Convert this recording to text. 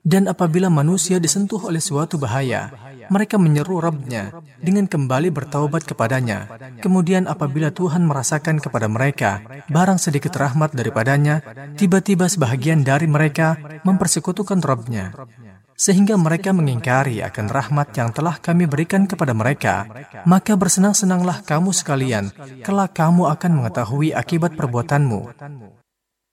Dan apabila manusia disentuh oleh suatu bahaya, mereka menyeru Rabb-nya dengan kembali bertaubat kepadanya. Kemudian apabila Tuhan merasakan kepada mereka barang sedikit rahmat daripadanya, tiba-tiba sebahagian dari mereka mempersekutukan Rabb-nya, sehingga mereka mengingkari akan rahmat yang telah kami berikan kepada mereka. Maka bersenang-senanglah kamu sekalian, kelak kamu akan mengetahui akibat perbuatanmu.